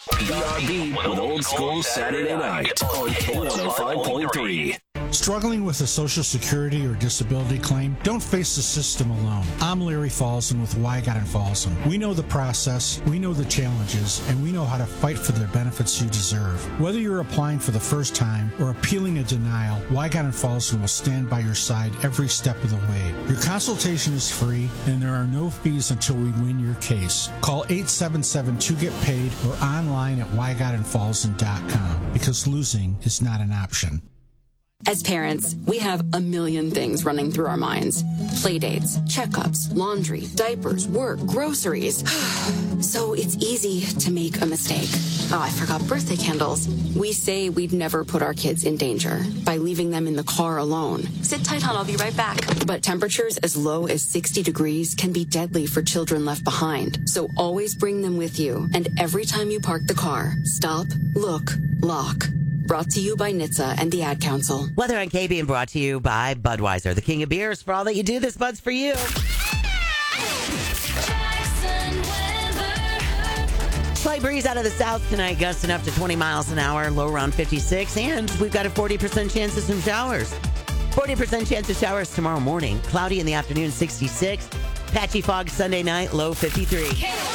PRB with Old School Saturday Night on K105.3. Struggling with a Social Security or disability claim? Don't face the system alone. I'm Larry Falson with Wygott and Falson. We know the process, we know the challenges, and we know how to fight for the benefits you deserve. Whether you're applying for the first time or appealing a denial, Wygott and Falson will stand by your side every step of the way. Your consultation is free, and there are no fees until we win your case. Call 877-2GET-PAID or online at WygottandFalson.com, because losing is not an option. As parents, we have a million things running through our minds. Playdates, checkups, laundry, diapers, work, groceries. So it's easy to make a mistake. Oh, I forgot birthday candles. We say we'd never put our kids in danger by leaving them in the car alone. Sit tight, hon. I'll be right back. But temperatures as low as 60 degrees can be deadly for children left behind. So always bring them with you. And every time you park the car, stop, look, lock. Brought to you by NHTSA and the Ad Council. Weather on K being brought to you by Budweiser, the king of beers. For all that you do, this Bud's for you. Slight breeze out of the south tonight, gusting up to 20 miles an hour, low around 56. And we've got a 40% chance of some showers. 40% chance of showers tomorrow morning. Cloudy in the afternoon, 66. Patchy fog Sunday night, low 53.